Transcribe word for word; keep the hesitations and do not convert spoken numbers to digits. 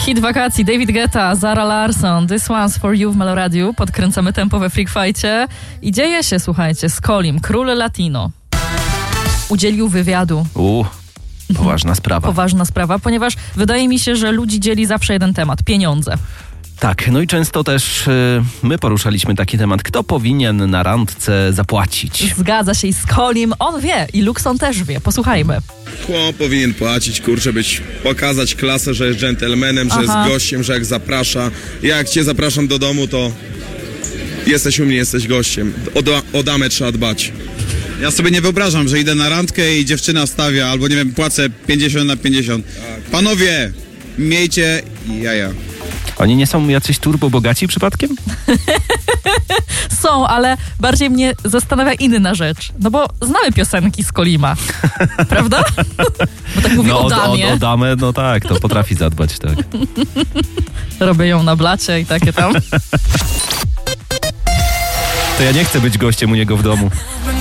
Hit wakacji, David Guetta, Zara Larsson, This One's For You w Meloradiu. Podkręcamy tempo we Freak Fightcie. I dzieje się, słuchajcie, Skolim, król latino, udzielił wywiadu. U, poważna sprawa. Poważna sprawa, ponieważ wydaje mi się, że ludzi dzieli zawsze jeden temat, pieniądze. Tak, no i często też y, my poruszaliśmy taki temat, kto powinien na randce zapłacić. Zgadza się i Skolim, on wie i Luxon też wie. Posłuchajmy. Chłop powinien płacić, kurczę, być, pokazać klasę, że jest dżentelmenem, że Aha. jest gościem, że jak zaprasza. Jak cię zapraszam do domu, to jesteś u mnie, jesteś gościem. O, da, o damę trzeba dbać. Ja sobie nie wyobrażam, że idę na randkę i dziewczyna stawia, albo nie wiem, płacę pięćdziesiąt na pięćdziesiąt. Panowie, miejcie jaja. Oni nie są jacyś turbo bogaci przypadkiem? Są, ale bardziej mnie zastanawia inna rzecz. No bo znamy piosenki Skolima, prawda? Bo tak mówi No o o, damie. o, o damę, no tak, to potrafi zadbać, tak. Robię ją na blacie i takie tam. To ja nie chcę być gościem u niego w domu.